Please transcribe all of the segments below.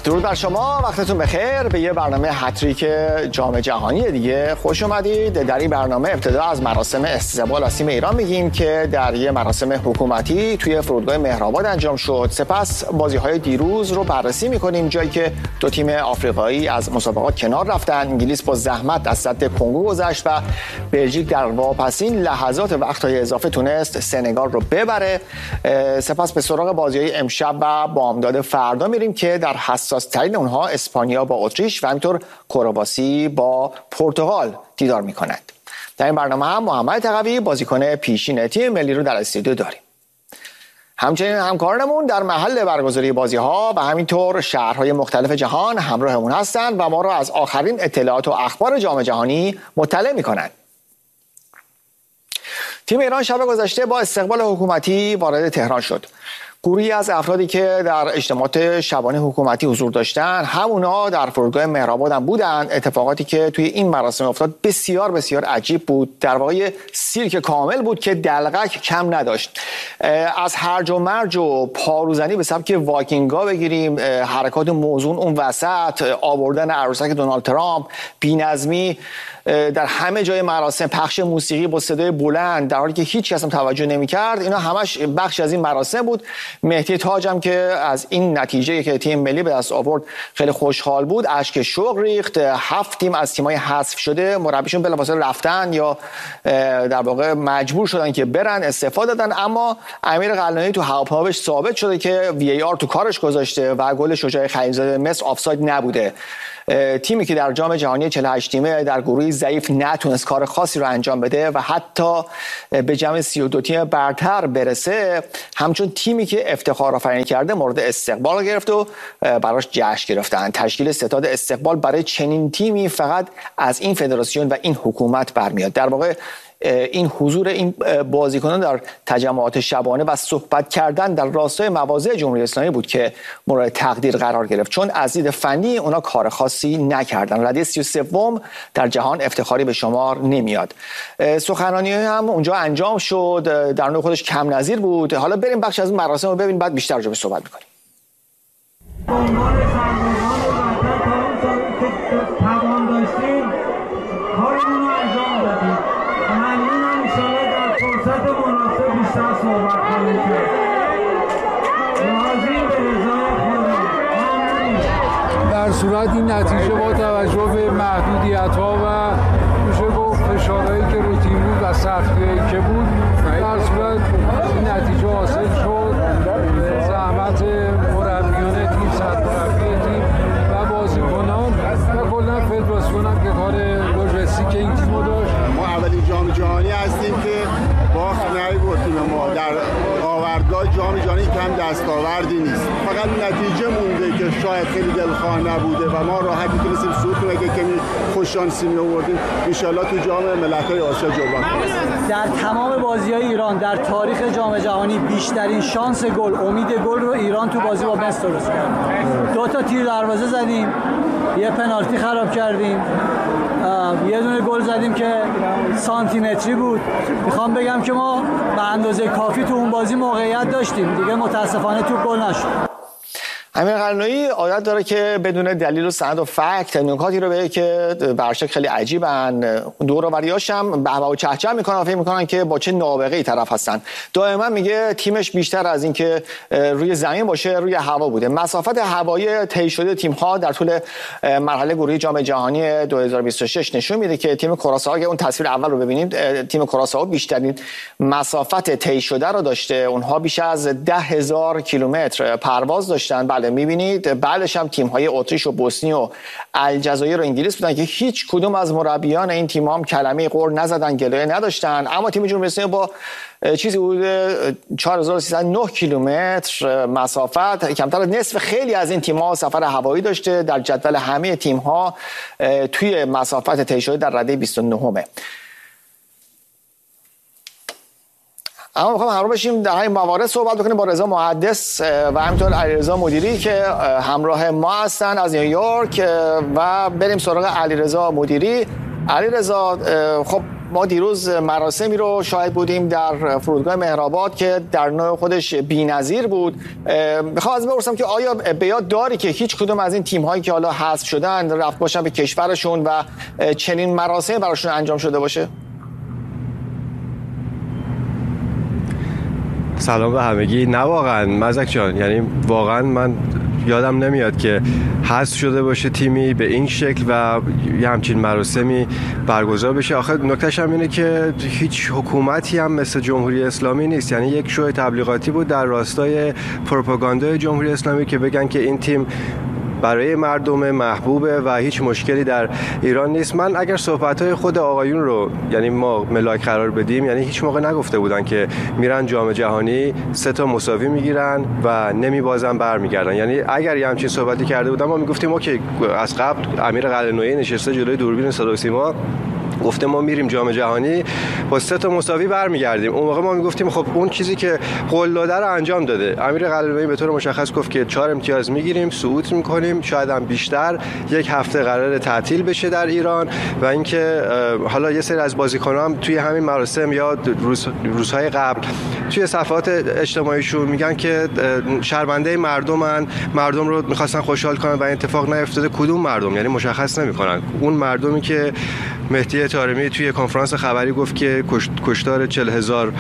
درود بر شما، وقتتون بخیر. به یه برنامه هتریک جام جهانی دیگه خوش اومدید. در این برنامه ابتدا از مراسم استقبال از تیم ایران میگیم که در یه مراسم حکومتی توی فرودگاه مهرآباد انجام شد. سپس بازی‌های دیروز رو بررسی میکنیم، جایی که دو تیم آفریقایی از مسابقات کنار رفتن. انگلیس با زحمت از سد کنگو گذشت و بلژیک در واپسین لحظات وقت‌های اضافه تونست سنگال رو ببره. سپس به سراغ بازی‌های امشب و بامداد فردا میریم که در حساس‌ترین اونها اسپانیا با اتریش و همینطور کرواسی با پرتغال دیدار میکنند. در این برنامه هم محمد تقوی بازیکن پیشین تیم ملی رو در استودیو داریم. همچنین همکارانمون در محل برگزاری بازی‌ها و همینطور شهرهای مختلف جهان همراهمون هستند و ما را از آخرین اطلاعات و اخبار جام جهانی مطلع میکنند. تیم ایران شب گذشته با استقبال حکومتی وارد تهران شد. گروهی از افرادی که در اجتماعات شبانه حکومتی حضور داشتن همونا در فرودگاه مهرآباد هم بودن. اتفاقاتی که توی این مراسم افتاد بسیار بسیار عجیب بود. در واقع سیرک کامل بود که دلقک کم نداشت. از هرج و مرج و پاروزنی به سبک وایکینگا بگیریم، حرکات موزون اون وسط، آوردن عروسک دونالد ترامپ، بی‌نظمی در همه جای مراسم، پخش موسیقی با صدای بلند در حالی که هیچ کس هم توجه نمی‌کرد. اینا همش بخش از این مراسم بود. مهدی تاج هم که از این نتیجه که تیم ملی به دست آورد خیلی خوشحال بود، اشک شوق ریخت. 7 تیم از تیم‌های حذف شده مربیشون بلافاصله رفتن یا در واقع مجبور شدن که برن، استفاده دادن. اما امیر قلعه‌ای تو هواپیما ثابت شده که وی آر تو کارش گذاشته و گل شجاع خلیلزاده مصر آفساید نبوده. تیمی که در جام جهانی 48 تیمه در گروهی ضعیف نتونست کار خاصی رو انجام بده و حتی به جمع 32 تیم برتر برسه، همچون تیمی که افتخار آفرینی کرده مورد استقبال گرفت و براش جشن گرفتن. تشکیل ستاد استقبال برای چنین تیمی فقط از این فدراسیون و این حکومت برمیاد. در واقع این حضور این بازیکنان در تجمعات شبانه و صحبت کردن در راستای مواضع جمهوری اسلامی بود که مورد تقدیر قرار گرفت، چون از دید فنی اونا کار خاصی نکردن. رده 33 در جهان افتخاری به شمار نمیاد. سخنرانی هم اونجا انجام شد، در نوع خودش کم نظیر بود. حالا بریم بخش از این مراسم رو ببینیم، بعد بیشتر راجع بهش صحبت می‌کنیم. در صورت این نتیجه با توجه به محدودیت‌ها و میشه گفت فشارهایی که رو تیم بود و سختی‌هایی که بود، در صورت این نتیجه حاصل شد. زحمت مربیان تیم، سرمربی تیم و بازیکنان و کلاً فدراسیون هم که کار لوجستیک این تیمو داشت. ما اولین جام جهانی هستیم که باخت نبردیم. ما در آوردگاه جام جهانی کم دستاوردی نیست، فقط نتیجه مونده که شاید خیلی دلخواه نبوده و ما راحت میتونستیم صعود کنیم. اگه کمی خوش شانسی می‌آوردیم ان شاءالله تو جام ملت‌های آسیا جبران کنیم. در تمام بازی‌های ایران در تاریخ جام جهانی بیشترین شانس گل، امید گل رو ایران تو بازی با مصر درست کرد. 2 تا تیر دروازه زدیم، یه پنالتی خراب کردیم، یه دونه گل زدیم که سانتی متری بود. میخوام بگم که ما به اندازه کافی تو اون بازی موقعیت داشتیم، دیگه متاسفانه تو گل نشد. امیر قلعه‌ای عادت داره که بدون دلیل و سند و فکت نکاتی رو بگه که برشک خیلی عجیبن. دور و بریاش هم بهبه و چهچه میکنن و فکر میکنن که با چه نابغه‌ای طرف هستن. دائما میگه تیمش بیشتر از این که روی زمین باشه روی هوا بوده. مسافت هوایی طی شده تیم‌ها در طول مرحله گروهی جام جهانی 2026 نشون میده که تیم کراسائو، اگه اون تصویر اول رو ببینید، تیم کراسائو بیشترین مسافت طی شده رو داشته. اونها بیش از 10,000 کیلومتر پرواز داشتن. بله میبینید. بعدش هم تیم‌های اتریش و بوسنی و الجزایر و انگلیس بودن که هیچ کدوم از مربیان این تیم‌ها هم کلمه غر نزدن، گلایه نداشتن. اما تیم جمهوری اسلامی با چیزی حدود 4309 کیلومتر مسافت، کمتر از نصف خیلی از این تیم‌ها سفر هوایی داشته. در جدول همه تیم‌ها توی مسافت طی شده در رده 29. اما میخوام همراه بشیم در این موارد صحبت بکنیم با رضا محدث و همینطور علیرضا مدیری که همراه ما هستن از نیویورک و بریم سراغ علیرضا مدیری. علیرضا، خب ما دیروز مراسمی رو شاهد بودیم در فرودگاه مهرآباد که در نوع خودش بی‌نظیر بود. میخوام از بپرسم که آیا به یاد داری که هیچ کدوم از این تیم‌هایی که حالا حذف شدن رفت باشن به کشورشون و چنین مراسمی براشون انجام شده باشه؟ سلام به همگی. نه واقعا مزک جان، یعنی واقعا من یادم نمیاد که حذف شده باشه تیمی به این شکل و یه همچین مراسمی برگزار بشه. آخه نکتهش هم اینه که هیچ حکومتی هم مثل جمهوری اسلامی نیست، یعنی یک شو تبلیغاتی بود در راستای پروپاگاندای جمهوری اسلامی که بگن که این تیم برای مردم محبوبه و هیچ مشکلی در ایران نیست. من اگر صحبت‌های خود آقایون رو یعنی ما ملاک قرار بدیم، یعنی هیچ موقع نگفته بودن که میرن جام جهانی 3 مساوی میگیرن و نمیبازن برمیگردن. یعنی اگر یه همچین صحبتی کرده بودن ما میگفتیم اوکی، از قبل امیر قلعه‌نویی نشسته جلوی دوربین صدا و سیما گفته ما میریم جام جهانی با 3 مساوی برمیگردیم. اون موقع ما میگفتیم خب اون چیزی که قول داده رو انجام داده. امیر قلعه‌نویی به طور مشخص گفت که 4 امتیاز میگیریم، صعود میکنیم، شاید هم بیشتر. 1 هفته قراره تعطیل بشه در ایران و اینکه حالا یه سری از بازیکن‌ها هم توی همین مراسم یا روزهای قبل توی صفحات اجتماعیشون میگن که شرمنده مردم رو میخواستن خوشحال کنن و اتفاق نیفتاده. کدوم مردم؟ یعنی مشخص نمیکنن. اون مردمی که مهدی طارمی توی کنفرانس خبری گفت که کشتار 40,000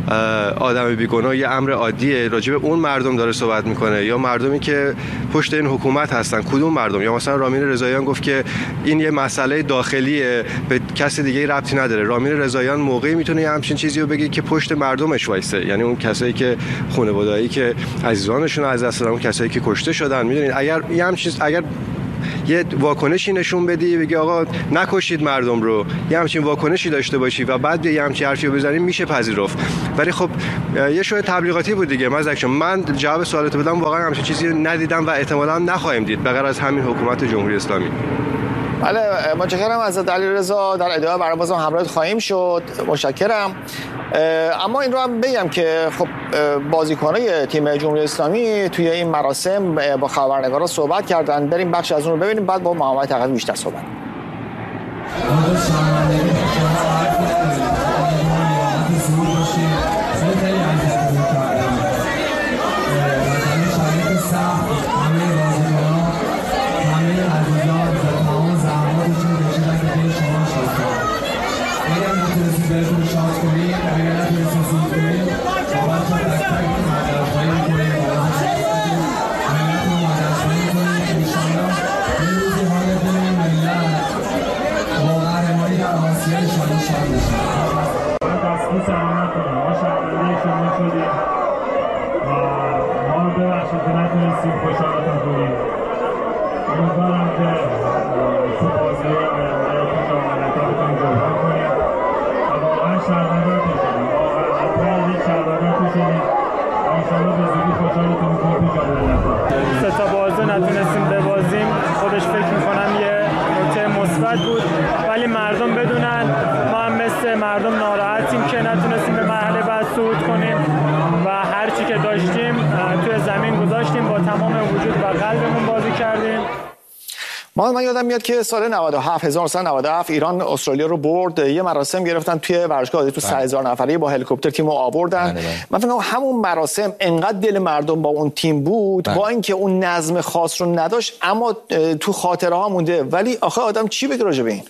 آدم بیگناه یه امر عادیه، راجع به اون مردم داره صحبت میکنه، یا مردمی که پشت این حکومت هستن کدوم مردم؟ یا مثلا رامین رضاییان گفت که این یه مسئله داخلیه، به کسی دیگه ربطی نداره. رامین رضاییان موقعی میتونه یه همچین چیزی رو بگه که پشت مردمش وایسه، یعنی اون کسایی که خانواده‌ای که عزیزانشون از دست دادن، اون کسایی که کشته شدن. میدونید اگر یه واکنشی نشون بدی، بگی آقا نکشید مردم رو، یه همچین واکنشی داشته باشی و بعد یه همچین حرفی رو بزنی، میشه پذیرفت. ولی خب یه شوی تبلیغاتی بود دیگه. من جواب سوالت بدم، واقعا همچین چیزی ندیدم و احتمالاً نخواهیم دید به غیر از همین حکومت جمهوری اسلامی. بله، متشکرم از علیرضا. در ادامه برنامه بازم همراهت خواهیم شد. متشکرم. اما این رو هم بگم که خب بازیکنای تیم جمهوری اسلامی توی این مراسم با خبرنگارا صحبت کردن. بریم بخش از اون رو ببینیم، بعد با محمد تقوی بیشتر صحبت. نتونستیم ببازیم، خودش فکر میکنم یه نکته مثبت بود، ولی مردم بدونن ما هم مثل مردم ناراحتیم که نتونستیم به مرحله بعد صعود کنیم و هر چی که داشتیم توی زمین گذاشتیم، با تمام وجود و قلبمون بازی کردیم. من یادم میاد که سال 1997 ایران استرالیا رو برد، یه مراسم گرفتن توی ورزشگاه تو 3000 نفری با هلیکوپتر تیمو آوردن. من فکر کنم همون مراسم انقدر دل مردم با اون تیم بود، با اینکه اون نظم خاص رو نداشت اما تو خاطره ها مونده. ولی آخه آدم چی بگه راجع به این؟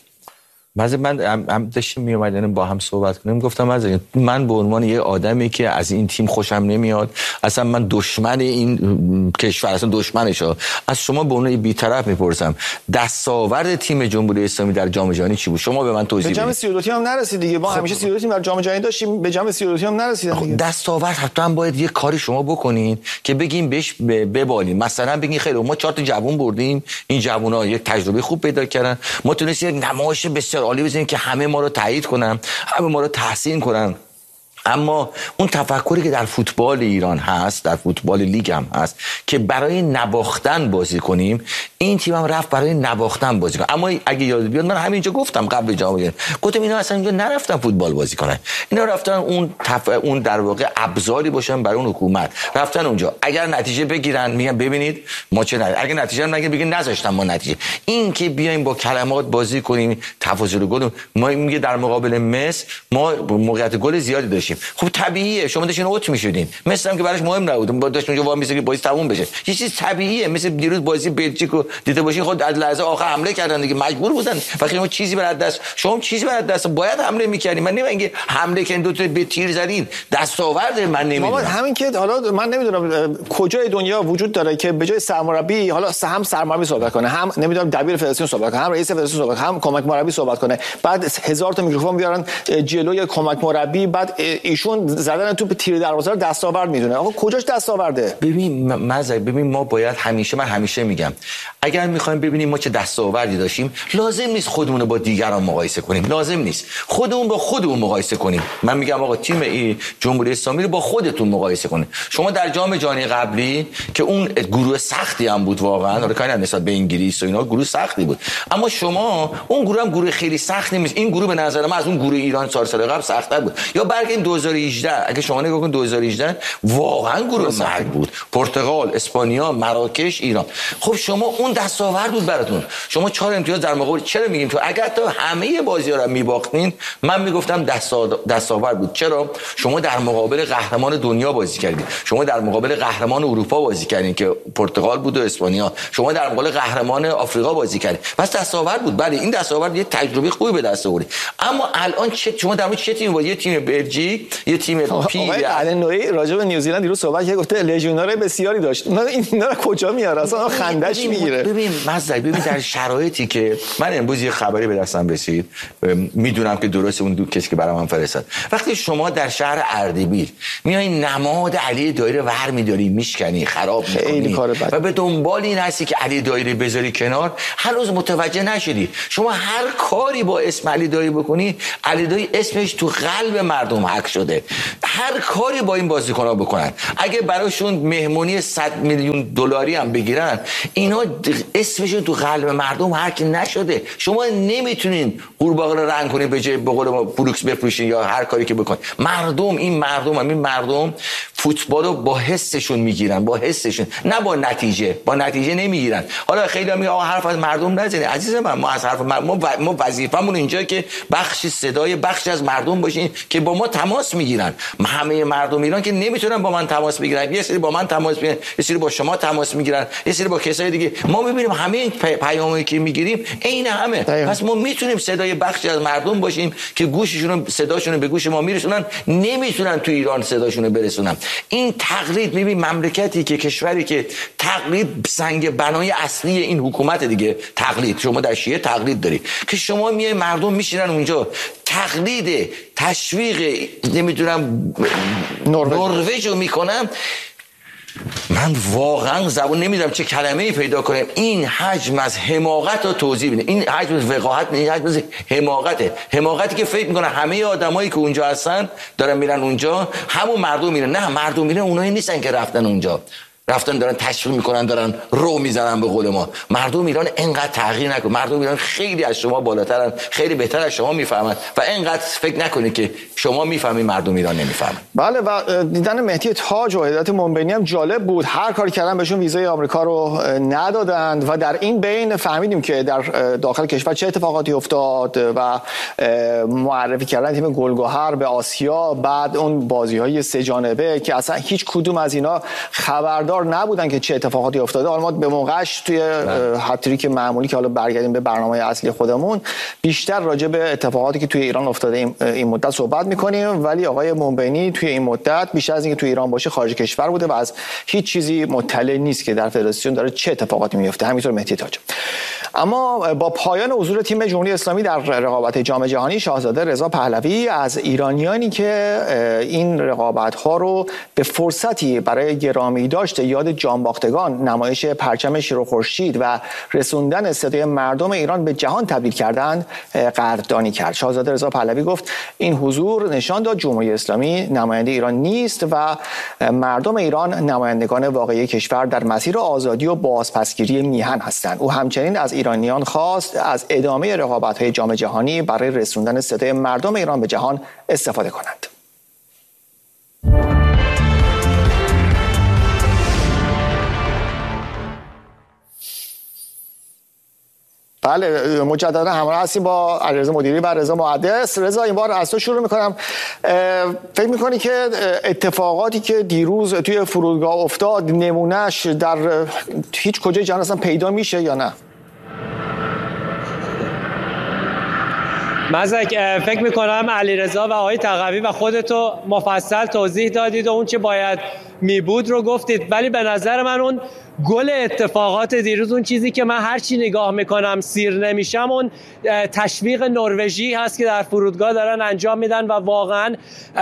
من هم داشتیم میومدن با هم صحبت کنیم، گفتم من به عنوان یه آدمی که از این تیم خوشم نمیاد، اصلا من دشمن این کشور، اصلا دشمنشم، از شما به عنوان بی‌طرف میپرسم دستاورد تیم جمهوری اسلامی در جام جهانی چی بود؟ شما به من توضیح بدید. به جام 32 تیم هم نرسید دیگه. ما همیشه 32 تیم در جام جهانی داشتیم، به جام 32 تیم هم نرسیدن دیگه. دستاورد حتما باید یه کاری شما بکنین که بگیم بهش ببالیم. مثلا بگین خیلی ما 4 تا جوون بردیم، این جوونا یک تجربه خوب پیدا کردن، ما تونستیم یک نمایش بسیار عالی بزنیم که همه ما رو تایید کنن، همه ما رو تحسین کنن. اما اون تفکری که در فوتبال ایران هست، در فوتبال لیگ هم هست که برای نباختن بازی کنیم، این تیم هم رفت برای نباختن بازی کنه. اما اگه یاد بیاد من همینجا گفتم قبل جام جهانی، گفتم اینا اصلا اینجا نرفتن فوتبال بازی کنن، اینا رفتن اون در واقع ابزاری باشن برای اون حکومت، رفتن اونجا اگر نتیجه بگیرن میگن ببینید ما چه نتیجه، اگه نتیجه نگیرن بگن نذاشتن ما نتیجه. این که بیایم با کلمات بازی کنیم، تفاضل گل ما میگه در مقابل مصر ما موقعیت گل زیادی داشتیم، خب طبیعیه شما داشتین اوت میشدین، مصر هم که براش مهم نبود داشت اونجا وام میسه که بازی تموم بشه، یه چیز طبیعیه. مثل دیروز بازی بلژیک رو دیده باشین، خود از لحظه آخر حمله کردن دیگه، مجبور بودن وقتی ما چیزی برات دست، شما چیزی برات دست باید حمله میکردین. من نمیگم حمله کردین دو تا به تیر زدین دستاورد، من نمیدونم همین که حالا من نمیدونم کجای دنیا وجود داره که به جای سرمربی حالا هم سرمربی صحبت کنه، هم نمیدونم دبیر فدراسیون صحبت کنه، هم رئیس فدراسیون صحبت کنه، هم کمک مربی صحبت کنه، بعد 1000 تا میکروفون بیارن جلوی کمک مربی، بعد ایشون زدن توپ تیر دروازه رو دستاورد میدونه. آقا کجاش دستاورده؟ ببین ما باید من همیشه میگم اگر میخوایم ببینیم ما چه دستاوردی داشتیم، لازم نیست خودمون رو با دیگران مقایسه کنیم، لازم نیست خودمون با خودمون مقایسه کنیم. من میگم آقا تیم جمهوری اسلامی رو با خودتون مقایسه کنید. شما در جام جهانی قبلی که اون گروه سختی هم بود واقعا، حالا کاری نسبت به انگلیس و اینا گروه سختی بود، اما شما اون گروه هم گروه خیلی سختی نیست. این گروه به نظر من از اون گروه ایران سال قبل سخت‌تر بود. یا برگردیم 2018، اگه شما نگاه کنید 2018 واقعا گروه مرگ بود، پرتغال، اسپانیا، مراکش، ایران. خب شما اون دستاورد بود براتون، شما 4 امتیاز در مقابل. چرا میگیم تو اگر تا همه بازی‌ها رو میباختین من میگفتم دستاورد بود. چرا؟ شما در مقابل قهرمان دنیا بازی کردید، شما در مقابل قهرمان اروپا بازی کردین که پرتغال بود و اسپانیا، شما در مقابل قهرمان آفریقا بازی کردید، پس دستاورد بود. بله این دستاورد یه تجربه خوبی به دست آورد. اما الان شما در مورد چه تیمی بود؟ یه تیم بلژیک، یه تیم آقای علنویی راجع به نیوزیلند دیروز صحبت کرد، گفته لژیونر بسیاری داشت. اینا رو کجا میاره؟ اصلا خندش میگیره. ببین در شرایطی که من امروز یه خبری به دستم رسید، میدونم که درست اون دو کسی که برام فرستاد، وقتی شما در شهر اردبیل میای نماد علی دایره ور میداری میشکنی خراب میکنی و به دنبال این هستی که علی دایره بذاری کنار، هنوز متوجه نشدی. شما هر کاری با اسم علی دایره بکنی، علی دایره اسمش تو قلب مردم حک شده. هر کاری با این بازیکن‌ها بکنن، اگه براشون مهمونی 100 میلیون دلاری هم بگیرن، اینا اسمشون تو قلب مردم حک نشده. شما نمیتونین قورباغه رو رنگ کنین به جای به قول ما فلوکس بفروشین یا هر کاری که بکنین. این مردم فوتبال رو با حسشون میگیرن، با حسشون، نه با نتیجه نمیگیرن. حالا خیلی میگن آقا حرف از مردم نزنید. عزیز من، ما از حرف ما وظیفمون اینجا که بخشی صدای بخشی از مردم باشین که با ما تماس میگیرن. همه مردم ایران که نمیتونن با من تماس بگیرن، یه سری با من تماس میگیرن، یه سری با شما تماس میگیرن، یه سری با کسای دیگه. ما میبینیم همه این پیامایی که میگیریم عین همه. پس ما میتونیم صدای بخشی از مردم باشیم که گوششون صداشون به گوش ما میرسونن، نمیتونن تو ایران صداشون رو برسونن. این تقلید، ببین مملکتی که کشوری که تقلید سنگ بنای اصلی این حکومت دیگه، تقلید. شما در شیعه تقلید داری که شما میای مردم میشینن اونجا تقلید تشویق نمیدونم نروژ رو میکنم. من واقعا زبون نمیدونم چه کلمه‌ای پیدا کنم این حجم از حماقت رو توضیح بدم. این حجم از وقاحت، این حجم از حماقتی که فکر میکنه همه آدمایی که اونجا هستن دارن میرن اونجا، همون مردم میرن. نه، مردم میرن اونایی نیستن که رفتن اونجا، رفتن دارن تشویق میکنن، دارن رو میزنن به قول ما. مردم ایران انقدر تغییر نکن. مردم ایران خیلی از شما بالاترن، خیلی بهتر از شما میفهمن و انقدر فکر نکنید که شما میفهمید مردم ایران نمیفهمن. بله، و دیدن مهدی تاج و هدایت منبینی هم جالب بود. هر کاری کردن بهشون ویزای آمریکا رو ندادند و در این بین فهمیدیم که در داخل کشور چه اتفاقاتی افتاد و معرفی کردن تیم گلگهر به آسیا، بعد اون بازی‌های سه جانبه که اصلا هیچ کدوم از اینا خبردار نبودن که چه اتفاقاتی افتاده. حالا ما به موقعش توی هتریک معمولی که حالا برگردیم به برنامه اصلی خودمون بیشتر راجع به اتفاقاتی که توی ایران افتاده این مدت صحبت می‌کنیم، ولی آقای منبینی توی این مدت بیشتر از اینکه توی ایران باشه خارج کشور بوده و از هیچ چیزی مطلع نیست که در فدراسیون داره چه اتفاقاتی میفته. همینطور مهدی تاج. اما با پایان حضور تیم جمهوری اسلامی در رقابت جام جهانی، شاهزاده رضا پهلوی از ایرانیانی که این رقابت‌ها رو به فرصتی برای گرامی داشت یاد جانباختگان، نمایش پرچم شیر و خورشید و رسوندن صدای مردم ایران به جهان تبدیل کردند قدردانی کرد. شاهزاده رضا پهلوی گفت این حضور نشان داد جمهوری اسلامی نماینده ایران نیست و مردم ایران نمایندگان واقعی کشور در مسیر آزادی و بازپسگیری میهن هستند. او همچنین از ایرانیان خواست از ادامه رقابت‌های جام جهانی برای رسوندن صدای مردم ایران به جهان استفاده کنند. بله، مجددا همراه هستیم با علیرضا مدیری و رضا محدث. رضا، این بار از تو شروع میکنم. فکر میکنی که اتفاقاتی که دیروز توی فرودگاه افتاد نمونهش در هیچ کجای جهان اصلا پیدا میشه یا نه؟ مزک، فکر میکنم علیرضا و آقای تقوی و خودتو مفصل توضیح دادید و اون چه باید میبود رو گفتید، ولی به نظر من اون گل اتفاقات دیروز، اون چیزی که من هرچی نگاه میکنم سیر نمیشم، اون تشویق نروژی هست که در فرودگاه دارن انجام میدن و واقعا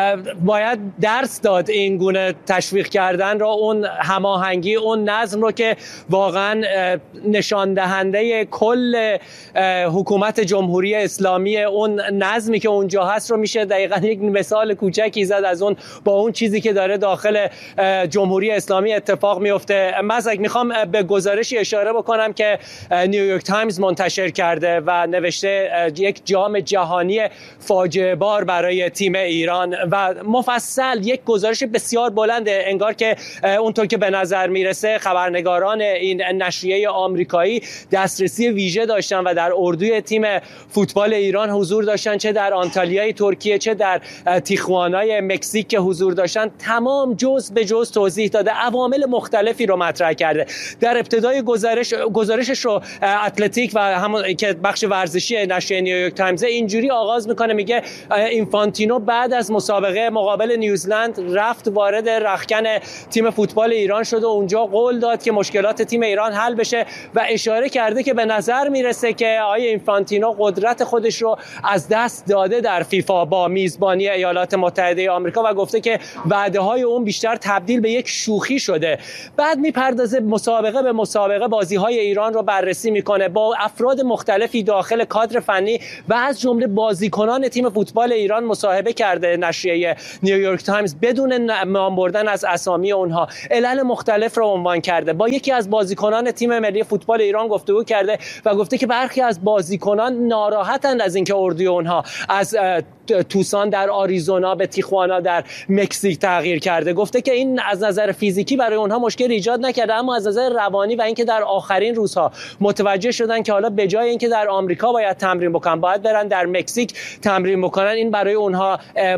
باید درس داد این گونه تشویق کردن رو، اون هماهنگی، اون نظم رو که واقعا نشان دهنده کل حکومت جمهوری اسلامی، اون نظمی که اونجا هست رو میشه دقیقاً یک مثال کوچکی زد از اون با اون چیزی که داره داخل جمهوری اسلامی اتفاق میفته. مزک، میخوام به گزارشی اشاره بکنم که نیویورک تایمز منتشر کرده و نوشته یک جام جهانی فاجعه بار برای تیم ایران و مفصل یک گزارش بسیار بلنده. انگار که اونطور که به نظر میرسه خبرنگاران این نشریه آمریکایی دسترسی ویژه داشتن و در اردوی تیم فوتبال ایران حضور داشتن، چه در آنتالیای ترکیه چه در تیخوانای مکزیک که حضور داشتن. تمام جز به جز توضیح داده، عوامل مختلفی رو مطرح کرده. در ابتدای گزارشش رو اتلتیک و همون که بخش ورزشی نشریه نیویورک تایمز اینجوری آغاز میکنه، میگه اینفانتینو بعد از مسابقه مقابل نیوزلند رفت وارد رختکن تیم فوتبال ایران شد و اونجا قول داد که مشکلات تیم ایران حل بشه و اشاره کرده که به نظر میرسه که آقای اینفانتینو قدرت خودش رو از دست داده در فیفا با میزبانی ایالات متحده آمریکا و گفته که وعده‌های اون بیشتر تبدیل به یک شوخی شده. بعد میپردازه مسابقه به مسابقه بازی‌های ایران رو بررسی میکنه، با افراد مختلفی داخل کادر فنی و از جمله بازیکنان تیم فوتبال ایران مصاحبه کرده نشریه نیویورک تایمز بدون نام بردن از اسامی اونها. علل مختلف رو عنوان کرده. با یکی از بازیکنان تیم ملی فوتبال ایران گفتگو کرده و گفته که برخی از بازیکنان ناراحتند از اینکه اردوی اونها از توسان در آریزونا به تیخوانا در مکزیک تغییر کرده. گفته که این از نظر فیزیکی برای اونها مشکل ایجاد نکرده، اما از نظر روانی و اینکه در آخرین روزها متوجه شدن که حالا به جای اینکه در آمریکا باید تمرین بکنن باید برن در مکزیک تمرین بکنن، این برای اونها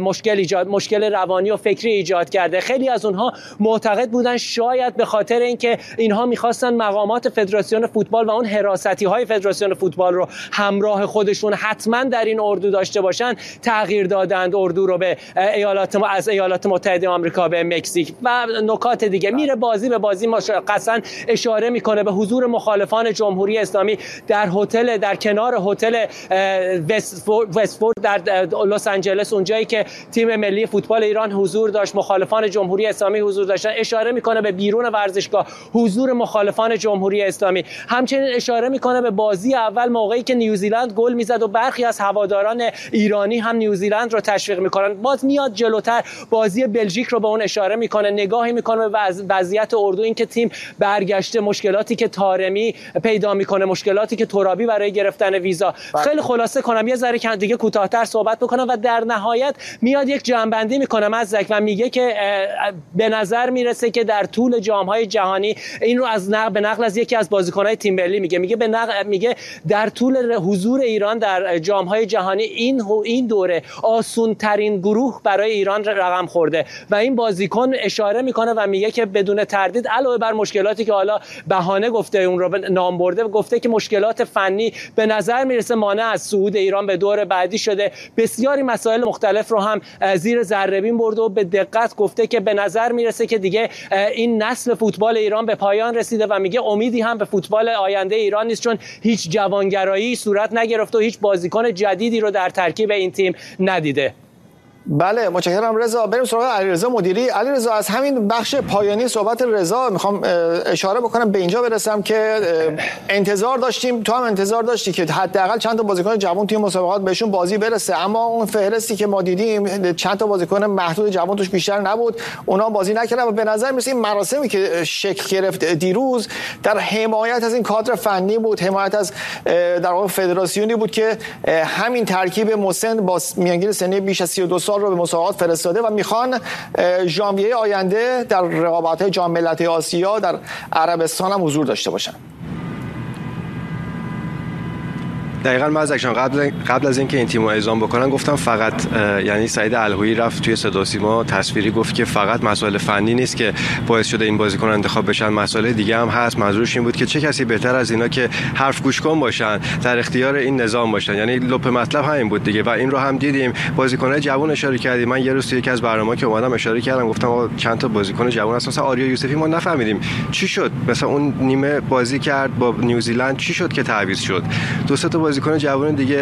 مشکل روانی و فکری ایجاد کرده. خیلی از اونها معتقد بودن شاید به خاطر اینکه اینها می‌خواستن مقامات فدراسیون فوتبال و اون حراستی‌های فدراسیون فوتبال رو همراه خودشون حتما در این اردو داشته باشن، تغییر دادند اردو رو به از ایالات متحده آمریکا به مکزیک. و نکات دیگه میره بازی به بازی مشخصا اشاره میکنه به حضور مخالفان جمهوری اسلامی در هتل، در کنار هتل وستفورد در لس آنجلس، اونجایی که تیم ملی فوتبال ایران حضور داشت، مخالفان جمهوری اسلامی حضور داشتن. اشاره میکنه به بیرون ورزشگاه حضور مخالفان جمهوری اسلامی. همچنین اشاره میکنه به بازی اول موقعی که نیوزیلند گل میزد و برخی از هواداران ایرانی هم نیوزیلند رو تشویق میکنن. باز میاد جلوتر بازی بلژیک رو به اون اشاره میکنه، نگاهی میکنه به وضعیت اردو، این که تیم برگشته، مشکلاتی که طارمی پیدا میکنه، مشکلاتی که ترابی برای گرفتن ویزا. خیلی خلاصه کنم، یه ذره دیگه کوتاه‌تر صحبت بکنم و در نهایت میاد یک جمع‌بندی میکنه مزک و میگه که به نظر میرسه که در طول جام‌های جهانی، این رو از به نقل از یکی از بازیکن‌های تیم ملی میگه در طول حضور ایران در جام‌های جهانی این دوره نداره، آسون ترین گروه برای ایران رقم خورده و این بازیکن اشاره میکنه و میگه که بدون تردید علاوه بر مشکلاتی که حالا بهانه گفته اون رو نام برده، گفته که مشکلات فنی به نظر میرسه مانع از صعود ایران به دور بعدی شده. بسیاری مسائل مختلف رو هم زیر ذره‌بین برده و به دقت گفته که به نظر میرسه که دیگه این نسل فوتبال ایران به پایان رسیده و میگه امیدی هم به فوتبال آینده ایران نیست، چون هیچ جوانگرایی صورت نگرفته و هیچ بازیکن جدیدی رو در ترکیب این تیم ندیده. بله متشکرم رضا. بریم سراغ علیرضا مدیری. علیرضا، از همین بخش پایانی صحبت رضا میخوام اشاره بکنم به اینجا برسم که انتظار داشتیم، تو هم انتظار داشتی که حداقل چند تا بازیکن جوان توی مسابقات بهشون بازی برسه، اما اون فهرستی که ما دیدیم چند تا بازیکن محدود جوان توش بیشتر نبود، اونا بازی نکردن و به نظر میاد این مراسمی که شکل گرفت دیروز در حمایت از این کادر فنی بود، حمایت از در واقع فدراسیونی بود که همین ترکیب مسن با میانگین سنی بیش از 32 سال رو به مسابقات فرستاده و میخوان ژانویه آینده در رقابت‌های جام ملت‌های آسیا در عربستان هم حضور داشته باشن. دقیقاً مازکشان قبل از اینکه این تیمو اعزام بکنن گفتم فقط یعنی سعید الهویی رفت توی صدا و سیما تصویری گفت که فقط مسائل فنی نیست که باعث شده این بازیکن انتخاب بشن، مسائل دیگه هم هست. منظورش این بود که چه کسی بهتر از اینا که حرف گوش کن باشن، در اختیار این نظام باشن، یعنی لپ مطلب همین بود دیگه و این رو هم دیدیم. بازیکن‌های جوان اشاره کردیم. من یه روز توی یکی از برنامه‌ها که اومدم اشاره کردم، گفتم آقا چند تا بازیکن جوان هست، مثلا آریا یوسفی ما نفهمیدیم چی شد، مثلا اون نیمه بازی کرد با نیوزیلند چی شد که تعویض شد. دو سه تا بازیکن جوان دیگه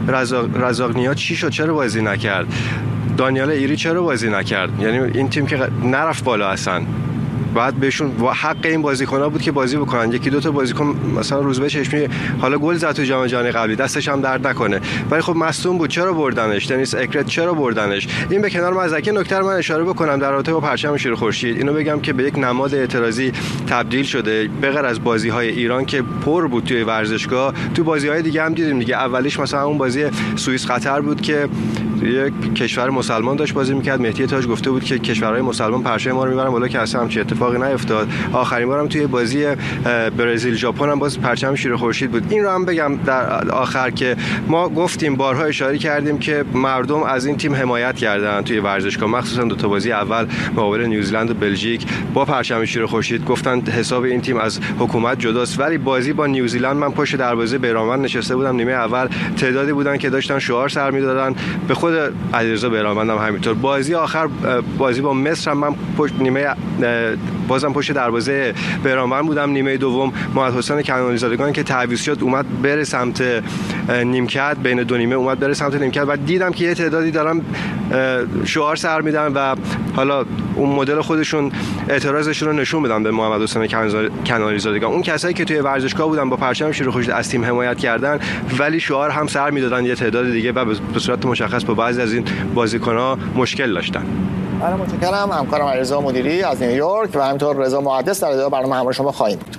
رزاق نیا چی شد، چرا بازی نکرد، دانیال ایری چرا بازی نکرد، یعنی این تیم که نرفت بالا اصلا. بعد بهشون حق این بازیکن‌ها بود که بازی بکنن. یکی دو تا بازیکن مثلا روزبه چشمی حالا گل زد تو جام جهانی قبلی، دستش هم درد نکنه، ولی خب مصدوم بود، چرا بردنش؟ دنیس اکرت چرا بردنش؟ این به کنار مزدکی نکته من اشاره بکنم در رابطه با پرچم شیر خورشید، اینو بگم که به یک نماد اعتراضی تبدیل شده. به غیر از بازی‌های ایران که پر بود توی ورزشگاه، تو بازی‌های دیگه هم دیدیم دیگه. اولیش مثلا اون بازی سوئیس قطر بود که یک کشور مسلمان داشت بازی می‌کرد، مهدی تاج گفته بود که کشورهای مسلمان پرچم ما رو می‌برن بالا، که اصلا همچین اتفاقی نیفتاد. آخرین بارم توی بازی برزیل ژاپن هم باز پرچم شیر خورشید بود. این رو هم بگم در آخر که ما گفتیم، بارها اشاره کردیم که مردم از این تیم حمایت کردن توی ورزشگاه، مخصوصا دو تا بازی اول مقابل نیوزیلند و بلژیک با پرچم شیر خورشید، گفتن حساب این تیم از حکومت جداست. ولی بازی با نیوزیلند من پشت دروازه بیرانوند نشسته بودم، نیمه اول تعدادی بودن که داشتن شعار سر می‌دادن، به خود علیرضا بیرانوند هم همینطور. بازی آخر بازی با مصر هم من پشت نیمه بازم پشت دروازه بیرانوند بودم. نیمه دوم محمد حسین کنعانی زادگان که تعویض شد اومد بره سمت نیمکت، بین دو نیمه اومد بره سمت نیمکت و دیدم که یه تعدادی دارن شعار سر میدن و حالا اون مدل خودشون اعتراضشون رو نشون بدن به محمد حسین کنعانی زادگان. اون کسایی که توی ورزشگاه بودن با پرچم شیر خورشید از تیم حمایت کردن ولی شعار هم سر میدادن یه تعداد دیگه و به صورت مشخص با بعضی از این بازیکن‌ها مشکل داشتن. من متشکرم. همکارم علیرضا مدیری از نیویورک و همینطور رضا محدث در ادامه برنامه همراه شما خواهیم بود.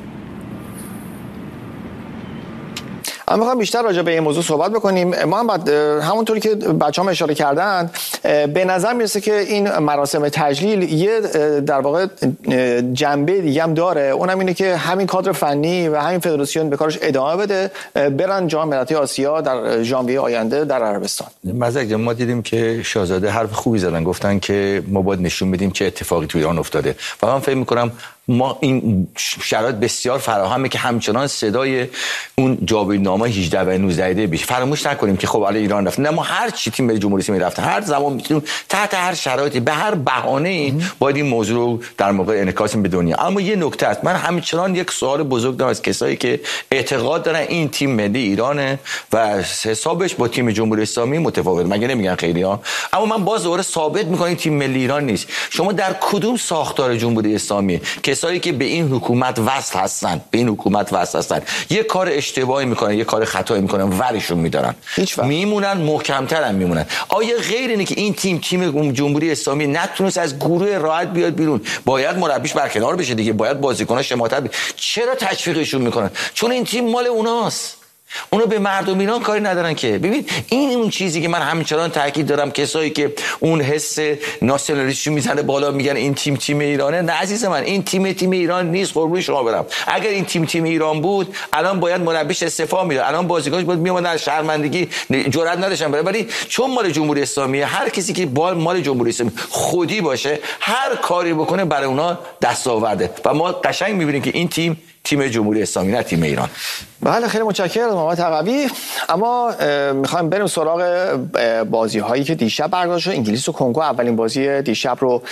اما میخوام بیشتر راجع به این موضوع صحبت بکنیم. محمد، همونطوری که بچه‌ها اشاره کردن، به نظر میرسه که این مراسم تجلیل یه در واقع جنبه دیگه هم داره، اونم اینه که همین کادر فنی و همین فدراسیون به کارش ادامه بده، برن جام ملت‌های آسیا در ژانویه آینده در عربستان. مزدک ما دیدیم که شاهزاده حرف خوبی زدن، گفتن که ما باید نشون بدیم چه اتفاقی تو ایران افتاده و من فکر می‌کنم ما این شرایط بسیار فراهمه که همچنان صدای اون جاویدنامه 18 و 19 بشه. فراموش نکنیم که خب الان ایران رفت، نه ما هر چی تیم ملی جمهوری اسلامی رفته، هر زمان میتونیم تحت هر شرایطی به هر بهانه‌ای باید این موضوع رو در موقع انعکاس به دنیا. اما یه نکته است، من همچنان یک سوال بزرگ دارم از کسایی که اعتقاد دارن این تیم ملی ایرانه و حسابش با تیم جمهوری اسلامی متفاوت، مگه نمیگن خیلی‌ها؟ اما من باز دوباره ثابت می‌کنم تیم ملی ایران نیست. شما در کدوم ساختار جمهوری اسلامی کسایی که به این حکومت وصل هستن یه کار اشتباهی میکنن، یه کار خطایی میکنن، ورشون میدارن، میمونن، محکم‌تر هم میمونن. آیا غیر اینه که این تیم جمهوری اسلامی نتونست از گروه راحت بیاد بیرون، باید مربیش برکنار بشه دیگه، باید بازیکن‌ها شماتت چرا تشویقشون میکنن؟ چون این تیم مال اوناست. اونا به مردم ایران کاری ندارن که. ببین این اون چیزی که من همچنان تاکید دارم، کسایی که اون حس ناسیونالیستی میزنه بالا میگن این تیم ایرانه، نه عزیز من، این تیم ایران نیست. قربون شما برم. اگر این تیم ایران بود الان باید مربیش استعفا میداد، الان بازیکناش باید میومدن از شرمندگی جرئت نداشتن بره. ولی چون مال جمهوری اسلامی، هر کسی که مال جمهوری اسلامی خودی باشه هر کاری بکنه برای اونا دستاورده و ما قشنگ میبینیم که این تیم جمهوری اسلامی نه تیم ایران. بله خیلی متشکرم محمد تقوی. اما میخوایم بریم سراغ بازی هایی که دیشب برگزار شد. انگلیس و کنگو اولین بازی دیشب رو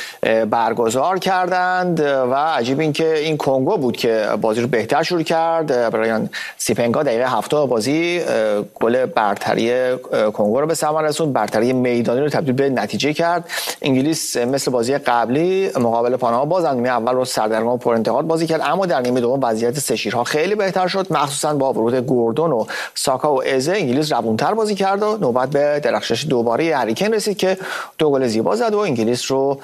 برگزار کردند و عجیب این که این کنگو بود که بازی رو بهتر شروع کرد. برایان سیپنگا دقیقه 70 بازی گل برتری کنگو رو به ثمر رسوند، برتری میدانی رو تبدیل به نتیجه کرد. انگلیس مثل بازی قبلی مقابل پاناما باز نیمه اول رو سردرگم و پر انتقاد بازی کرد، اما در نیمه دوم وضعیت سه شیرها خیلی بهتر شد، مخصوصا با ورود گوردون و ساکا و ایزه. انگلیس روونتر بازی کرد و نوبت به درخشش دوباره هری کین رسید که 2 گل زیبا زد و انگلیس رو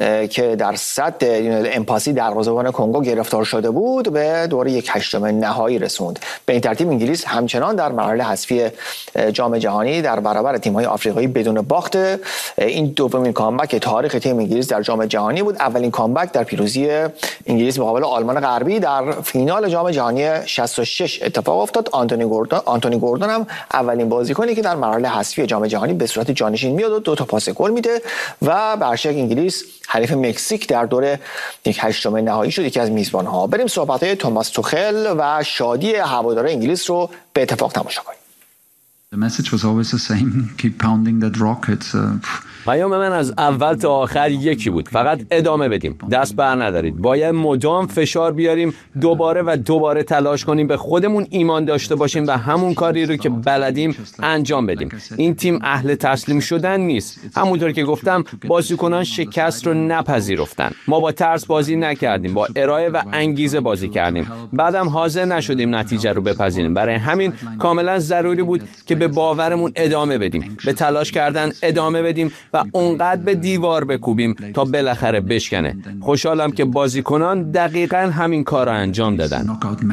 که در صد امپاسی دروازه‌بان کنگو گرفتار شده بود به دوره 1/8 نهایی رسوند. به این ترتیب انگلیس همچنان در مراحل حذفی جام جهانی در برابر تیم‌های آفریقایی بدون باخت. این دومین کامبک تاریخ تیم انگلیس در جام جهانی بود. اولین کامبک در پیروزی انگلیس مقابل آلمان غربی در فینال جام جهانی 66 اتفاق افتاد. آنتونی گوردون هم اولین بازیکنی که در مراحل حذفی جام جهانی به صورت جانشین میاد و 2 تا پاس گل میده و برشک انگلیس حریف مکزیک در دور 1/8 نهایی شد، یکی از میزبان‌ها. بریم صحبت‌های توماس توخل و شادی هواداران انگلیس رو به اتفاق تماشا کنیم. The message was always the same. Keep pounding that rocket. پیام من از اول تا آخر یکی بود، فقط ادامه بدیم، دست بر ندارید، باید مدام فشار بیاریم، دوباره و دوباره تلاش کنیم، به خودمون ایمان داشته باشیم و همون کاری رو که بلدیم انجام بدیم. این تیم اهل تسلیم شدن نیست. همونطور که گفتم بازیکنان شکست رو نپذیرفتن. ما با ترس بازی نکردیم، با ارائه و انگیزه بازی کردیم. بعدم حاضر نشدیم نتیجه رو بپذیریم. برای همین کاملا ضروری بود که به باورمون ادامه بدیم، به تلاش کردن ادامه بدیم و اونقدر به دیوار بکوبیم تا بالاخره بشکنه. خوشحالم که بازیکنان دقیقاً همین کار رو انجام دادن.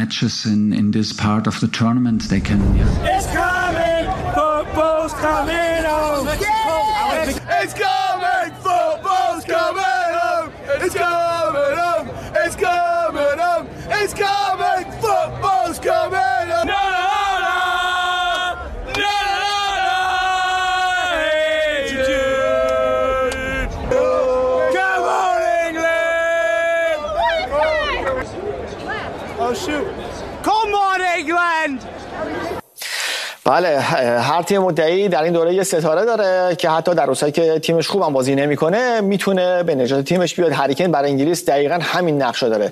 بله، هر تیم مدعی در این دوره یه ستاره داره که حتی در روزایی که تیمش خوبم بازی نمیکنه میتونه به نجات تیمش بیاد. هری کین برای انگلیس دقیقاً همین نقشو داره.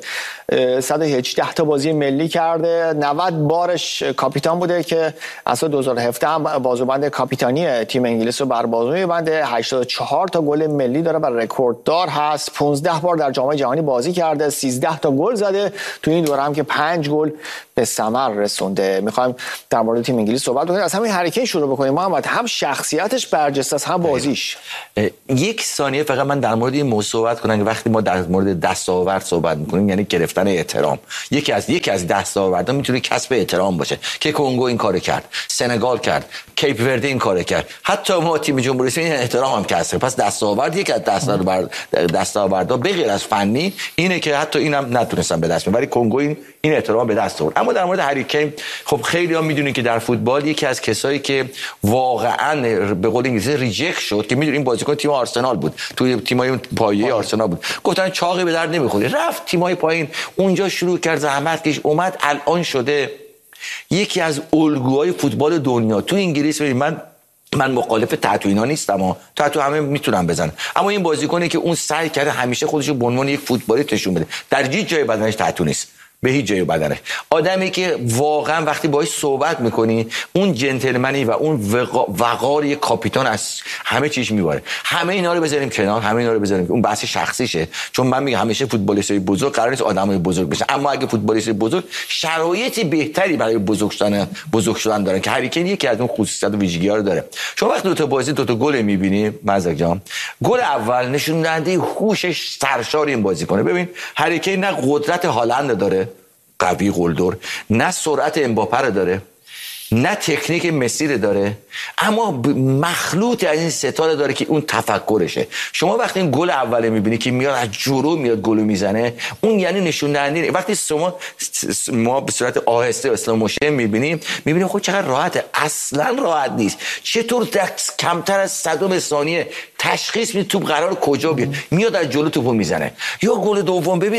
118 تا بازی ملی کرده، 90 بارش کاپیتان بوده که از 2017 هم بازوبند کاپیتانی تیم انگلیس رو بر بازو می‌بنده. 84 تا گل ملی داره و رکورددار هست. 15 بار در جام جهانی بازی کرده، 13 تا گل زده. تو این دوره هم که 5 گل به ثمر رسونده. می‌خوایم در مورد تیم انگلیس صحبت کنیم. از همین هری کین شروع بکنیم محمد. هم شخصیتش برجسته است، هم بازیش. یک ثانیه فقط من در مورد این موضوع صحبت کنم که وقتی ما در مورد دستاورد صحبت می‌کنیم یعنی گرفتن احترام. یکی از دستاوردها میتونه کسب احترام باشه که کنگو این کارو کرد، سنگال کرد، کیپ ورده این کارو کرد، حتی ما تیم جمهوری اسلامی احترام هم کسب. پس دستاورد یک از دستاوردها به غیر از فنی اینه که حتی اینم نتونستن به دست بیارن، ولی کنگو این احترام به دست آورد. اما در مورد هری کین خب خیلی‌ها میدونین که در فوتبال یکی از کسایی که واقعا به قول انگلیسی ریجکت شد که میدونین بازیکن تیم آرسنال بود، توی تیمای پایه آرسنال بود، گفتن چاقی به درد نمیخوره، رفت تیمای پایین، اونجا شروع کرد زحمت کش، اومد الان شده یکی از الگوهای فوتبال دنیا. تو انگلیس من مخالف تتو اینا نیستم، اما تتو همه میتونن بزنن، اما این بازیکنی که اون سعی کرده همیشه خودش رو به عنوان یک فوتبالیست نشون بده، در هیچ جای بدنش تتو نیست، به هیچ جای بدنش. آدمی که واقعا وقتی باهاش صحبت میکنی اون جنتلمنی و اون وقار یک کاپیتان از همه چیز میباره. همه اینا رو بذاریم کنار، اون بحث شخصیشه، چون من میگم همیشه فوتبالیستای بزرگ قرار نیست آدمای بزرگ بشن، اما اگه فوتبالیست بزرگ شرایطی بهتری برای بزرگ شدن دارن که هری کین یکی از اون خصوصیات و ویژگی‌ها رو داره. شما وقتی دو تا گل میبینی مزک جان، گل اول نشون دهنده هوشش سرشار این بازیکنه. ببین هری کین نه قدرت هالند داره قوی قلدر، نه سرعت امباپه رو داره، نه تکنیک مسی رو داره، اما مخلوط از این ستاره داره که اون تفکرشه. شما وقتی این گل اوله میبینی که میاد از جلو میاد گل میزنه، اون یعنی نشون دهنده. وقتی ما به صورت آهسته اسلام موشن میبینیم خب چقدر راحته. اصلا راحت نیست. چطور در کمتر از 100 ثانیه تشخیص میده توپ قرار کجا بیاد، میاد از جلو توپو میزنه. یا گل دوم ببین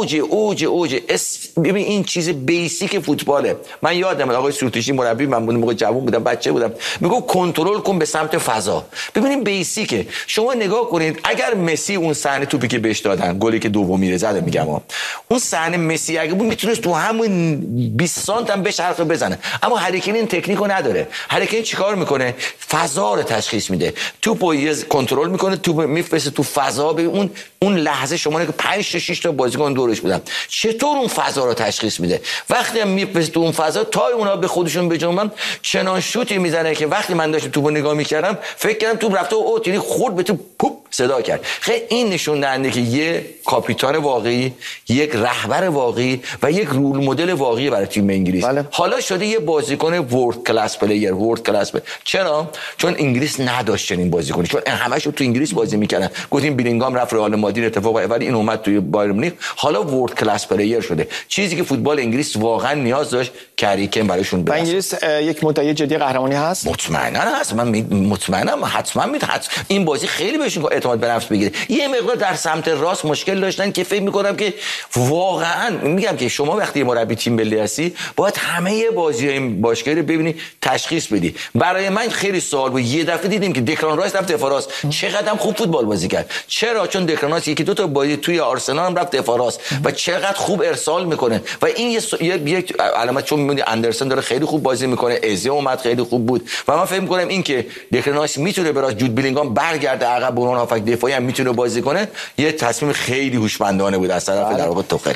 اوج ببین این چیز بیسیک فوتباله. من یادم آقای سورتیشی مربی من بودم، موقع جوان بودم، بچه بودم، میگه کنترل کن به سمت فضا. ببینید بیسیکه. شما نگاه کنید اگر مسی اون صحنه توپی که بهش دادن، گلی که دومی زد، میگم اون صحنه مسی اگه بود میتونست تو همون 20 سانت هم بهش حرف بزنه، اما هری کین این تکنیکو نداره. هری کین چیکار میکنه؟ فضا رو تشخیص میده، توپو کنترل میکنه، توپ میفرسته تو فضا. به اون لحظه شما نگاه 5 تا 6 تا بازیکن دورش بودن، چطور اون فضا رو تشخیص میده. وقتی هم میفرسته تو اون فضا تا اونا به خودشون بجنبن، چنان شوتی میزنه که وقتی من داشتم توپو نگاه میکردم فکر کردم توپ رفته اوت، یعنی خورد به توپ پوپ صدا کرد. خیلی این نشون دهنده که یک کاپیتان واقعی، یک رهبر واقعی و یک رول مدل واقعی برای تیم انگلیس. بله. حالا شده یه بازیکن ورلد کلاس پلیر. چرا؟ چون انگلیس نداشت چنین بازیکنی، چون همش تو انگلیس بازی میکردن. گفتیم بیلینگام رفت رئال مادرید اتفاق ولی این اومد توی بایر مونیخ، حالا ورلد کلاس پلیر شده. چیزی که فوتبال انگلیس واقعا نیاز داشت که هری کین براشون برسه. انگلیس یک مدعی جدی قهرمانی هست؟ مطمئنا هست. من مطمئنم حتما این بازی خیلی بهشون اعتماد به نفس بگیره. یه مقدار در سمت راست مشکل داشتن که فکر می‌کنم که واقعا میگم که شما وقتی مربی تیم ملی هستی باید همه بازی‌های باشگاهی رو ببینی، تشخیص بدی. برای من خیلی سوال بود. یه دفعه دیدیم که دکلان رایس رفت دفاع راست، چقدر خوب فوتبال بازی کرد. چرا؟ چون دکلان رایس یکی دو تا بازی توی آرسنال هم رفت دفاع راست و چقدر خوب ارسال میکنه. و این یک علامت، چون می‌بینی اندرسون داره خیلی خوب بازی میکنه، ازه اومد خیلی خوب بود و من فکر می‌کنم این که دکلان رایس میتونه براش جود بیلینگام برگرده عقب، اون هافک دفاعی هم میتونه بازی کنه، یه تصمیم خیلی هوشمندانه بود از طرف در واقع توخیل.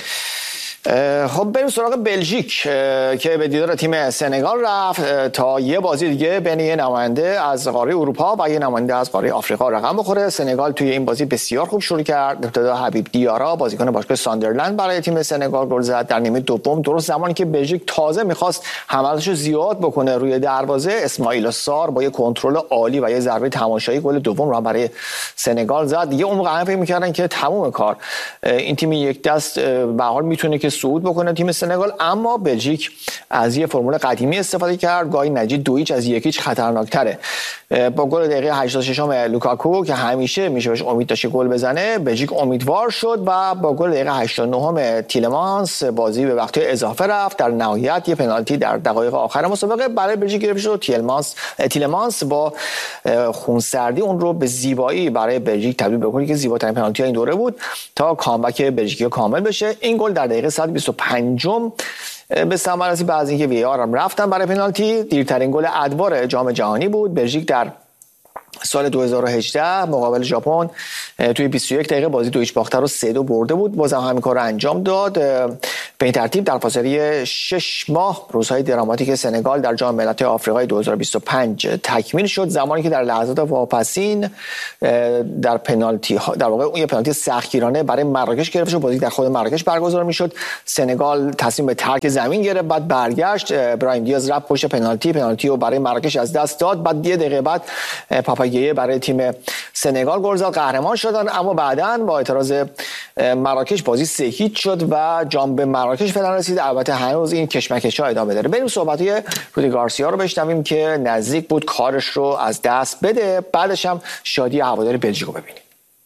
خب بریم سراغ بلژیک که به دیدار تیم سنگال رفت تا یه بازی دیگه بین یه نماینده از قاره اروپا و یه نماینده از قاره آفریقا رقم بخوره. سنگال توی این بازی بسیار خوب شروع کرد. ابتدا حبیب دیارا بازیکن باشگاه ساندرلند برای تیم سنگال گل زد در نیمه دوم، درست زمانی که بلژیک تازه می‌خواست حملاتشو زیاد بکنه روی دروازه. اسماعیل سار با یه کنترل عالی و یه ضربه تماشایی گل دوم رو برای سنگال زد. دیگه اون موقع فکر می‌کردن که تموم کار، این تیم یک دست به هر حال میتونه که صعود بکنه تیم سنگال، اما بلژیک از یه فرمول قدیمی استفاده کرد. گاهی نجید 2-0 از 1-0 خطرناک‌تره. با گل دقیقه 86 لوکاکو که همیشه میشه بهش امید داشت گل بزنه، بلژیک امیدوار شد و با گل دقیقه 89 تیلمانس بازی به وقت اضافه رفت. در نهایت یه پنالتی در دقایق آخر مسابقه برای بلژیک گرفته شد. تیلمانس با خونسردی اون رو به زیبایی برای بلژیک تبدیل به گلی که زیباترین پنالتی این دوره بود تا کامبک بلژیکی کامل بشه. این گل در دقیقه 125 به ثمر رسید. بعد از اینکه وی آر هم رفتن برای پنالتی، دیرترین گل ادوار جام جهانی بود. بلژیک در سال 2018 مقابل ژاپن توی 21 دقیقه بازی 2-0 باخته رو 3-2 برده بود. بازم همین کار رو انجام داد. به این ترتیب در فاصله 6 ماه روزهای دراماتیک سنگال در جام ملت‌های آفریقای 2025 تکمیل شد، زمانی که در لحظات واپسین در پنالتی در واقع اون یه پنالتی سختگیرانه برای مراکش گرفته شد. بازی در خود مراکش برگزار میشد. سنگال تصمیم به ترک زمین گرفت، بعد برگشت. برایم دیاز رفت پشت پنالتی رو برای مراکش از دست داد. بعد یه دقیقه بعد پاپاگیه برای تیم سنگال گل زد، قهرمان شدن. اما بعداً با اعتراض مراکش بازی 3-0 شد و جام به مراکش فعلا رسید. البته هنوز این کشمکش‌ها ادامه داره. بریم صحبت‌های رودی گارسیا رو بشنویم که نزدیک بود کارش رو از دست بده. بعدش هم شادی هواداری بلژیک رو ببینیم.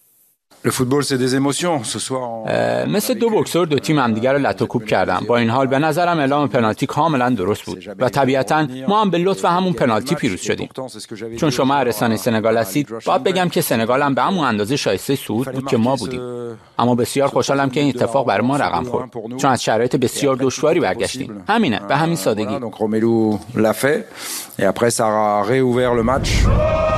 مثل دو بوکسور دو تیم همدیگر رو لط و کوب کردن. با این حال به نظرم اعلام پنالتی کاملا درست بود و طبیعتا ما هم به لطف همون پنالتی پیروز شدیم. چون شما رسانه سنگال هستید، باید بگم که سنگال هم به همون اندازه شایسته صعود بود که ما بودیم. اما بسیار خوشحالم که این اتفاق برای ما رقم خورد، چون از شرایط بسیار دشواری برگشتیم. همینه، به همین سادگی.